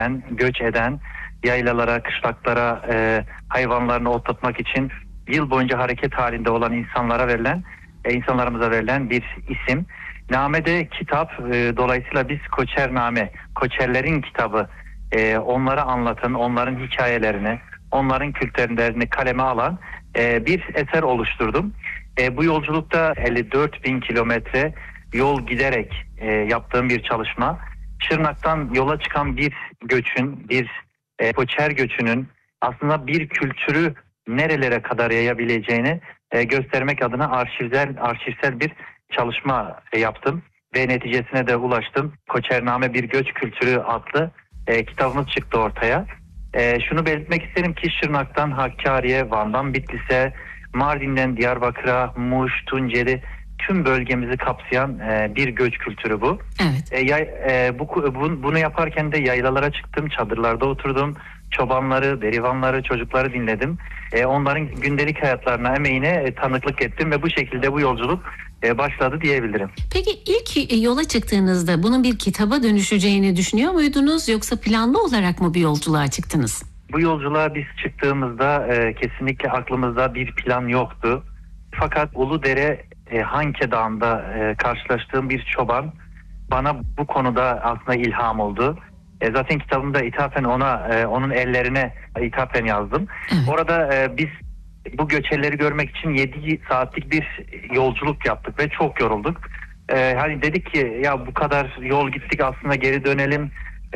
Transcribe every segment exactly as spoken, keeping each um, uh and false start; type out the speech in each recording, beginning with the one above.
göç eden, yaylalara, kışlaklara e, hayvanlarını otlatmak için yıl boyunca hareket halinde olan insanlara verilen, e, insanlarımıza verilen bir isim. Name'de kitap, e, dolayısıyla biz Koçername, Koçerlerin kitabı, e, onları anlatan, onların hikayelerini, onların kültürlerini kaleme alan e, bir eser oluşturdum. E, bu yolculukta elli dört bin kilometre yol giderek e, yaptığım bir çalışma. Şırnak'tan yola çıkan bir göçün, bir e, Koçer göçünün aslında bir kültürü nerelere kadar yayabileceğini e, göstermek adına arşivsel arşivsel bir çalışma e, yaptım ve neticesine de ulaştım. Koçername Bir Göç Kültürü adlı e, kitabımız çıktı ortaya. E, şunu belirtmek isterim ki Şırnak'tan Hakkari'ye, Van'dan Bitlis'e, Mardin'den Diyarbakır'a, Muş, Tunceli tüm bölgemizi kapsayan e, bir göç kültürü bu. Evet. E, yay, e, bu, bu bunu yaparken de yaylalara çıktım, çadırlarda oturdum. Çobanları, berivanları, çocukları dinledim. E, onların gündelik hayatlarına, emeğine e, tanıklık ettim ve bu şekilde bu yolculuk e, başladı diyebilirim. Peki ilk yola çıktığınızda bunun bir kitaba dönüşeceğini düşünüyor muydunuz, yoksa planlı olarak mı bir yolculuğa çıktınız? Bu yolculuğa biz çıktığımızda e, kesinlikle aklımızda bir plan yoktu. Fakat Uludere e, Hanke Dağı'nda e, karşılaştığım bir çoban bana bu konuda aslında ilham oldu. E, zaten kitabımda ithafen ona, e, onun ellerine ithafen yazdım. Evet. Orada e, biz bu göçerleri görmek için yedi saatlik bir yolculuk yaptık ve çok yorulduk. E, hani dedik ki ya bu kadar yol gittik, aslında geri dönelim.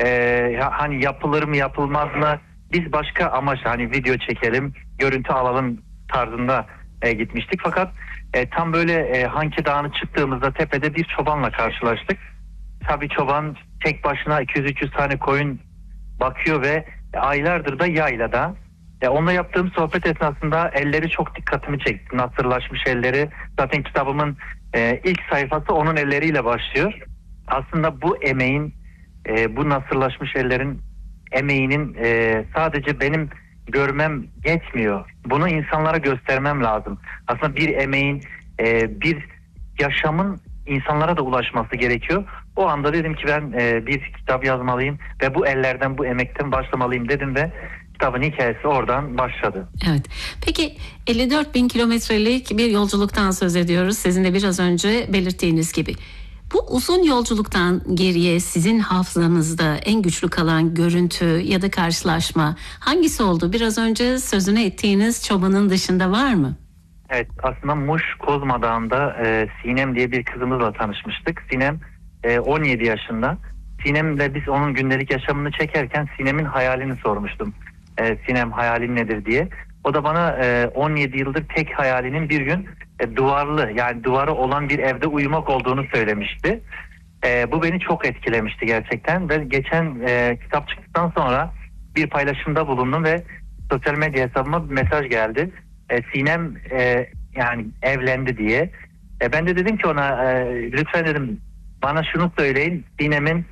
E, hani yapılır mı yapılmaz mı? Biz başka amaç, hani video çekelim, görüntü alalım tarzında e, gitmiştik. Fakat e, tam böyle e, Hanke Dağı'na çıktığımızda tepede bir çobanla karşılaştık. Tabii çoban tek başına iki yüz üç yüz tane koyun bakıyor ve aylardır da yaylada. E, onunla yaptığım sohbet esnasında elleri çok dikkatimi çekti. Nasırlaşmış elleri. Zaten kitabımın e, ilk sayfası onun elleriyle başlıyor. Aslında bu emeğin, e, bu nasırlaşmış ellerin emeğinin e, sadece benim görmem yetmiyor. Bunu insanlara göstermem lazım. Aslında bir emeğin, e, bir yaşamın insanlara da ulaşması gerekiyor. O anda dedim ki ben e, bir kitap yazmalıyım ve bu ellerden, bu emekten başlamalıyım dedim ve kitabın hikayesi oradan başladı. Evet. Peki elli dört bin kilometrelik bir yolculuktan söz ediyoruz. Sizin de biraz önce belirttiğiniz gibi. Bu uzun yolculuktan geriye sizin hafızanızda en güçlü kalan görüntü ya da karşılaşma hangisi oldu? Biraz önce sözünü ettiğiniz çobanın dışında var mı? Evet, aslında Muş Kozma Dağı'nda e, Sinem diye bir kızımızla tanışmıştık. Sinem e, on yedi yaşında. Sinem'le biz onun gündelik yaşamını çekerken Sinem'in hayalini sormuştum. E, Sinem hayalin nedir diye. O da bana e, on yedi yıldır tek hayalinin bir gün e, duvarlı, yani duvarı olan bir evde uyumak olduğunu söylemişti. E, bu beni çok etkilemişti gerçekten ve geçen e, kitap çıktıktan sonra bir paylaşımda bulundum ve sosyal medya hesabıma bir mesaj geldi. E, Sinem e, yani evlendi diye. E, ben de dedim ki ona e, lütfen dedim bana şunu söyleyin, Sinem'in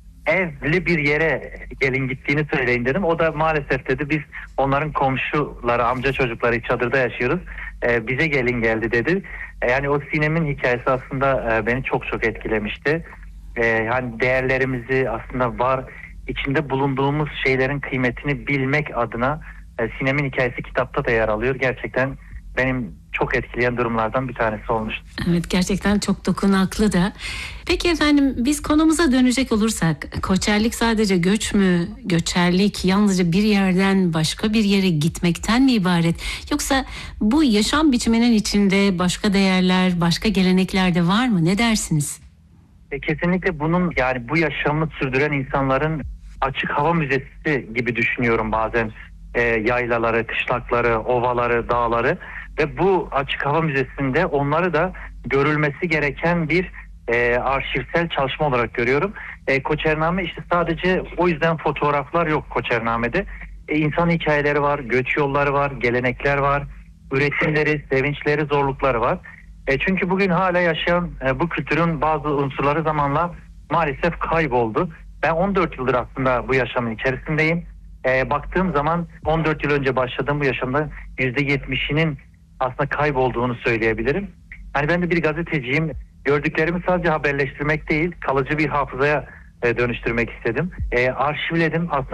evli bir yere gelin gittiğini söyleyin dedim. O da maalesef dedi biz onların komşuları, amca çocukları çadırda yaşıyoruz. E, bize gelin geldi dedi. E, yani o Sinem'in hikayesi aslında e, beni çok çok etkilemişti. E, yani değerlerimizi aslında var, içinde bulunduğumuz şeylerin kıymetini bilmek adına e, Sinem'in hikayesi kitapta da yer alıyor. Gerçekten benim çok etkileyen durumlardan bir tanesi olmuştu. Evet, gerçekten çok dokunaklı da. Peki efendim, biz konumuza dönecek olursak, Koçerlik sadece göç mü? Göçerlik yalnızca bir yerden başka bir yere gitmekten mi ibaret? Yoksa bu yaşam biçiminin içinde başka değerler, başka gelenekler de var mı? Ne dersiniz? E, kesinlikle bunun, yani bu yaşamı sürdüren insanların açık hava müzesi gibi düşünüyorum bazen. E, yaylaları, kışlakları, ovaları, dağları ve bu açık hava müzesinde onları da görülmesi gereken bir e, arşivsel çalışma olarak görüyorum. E, Koçername işte sadece o yüzden fotoğraflar yok Koçername'de. E, insan hikayeleri var, göç yolları var, gelenekler var, üretimleri, sevinçleri, zorlukları var. E, çünkü bugün hala yaşayan e, bu kültürün bazı unsurları zamanla maalesef kayboldu. Ben on dört yıldır aslında bu yaşamın içerisindeyim. E, baktığım zaman on dört yıl önce başladığım bu yaşamda yüzde yetmişinin aslında kaybolduğunu söyleyebilirim. Yani ben de bir gazeteciyim. Gördüklerimi sadece haberleştirmek değil, kalıcı bir hafızaya e, dönüştürmek istedim. E, arşivledim. Aslında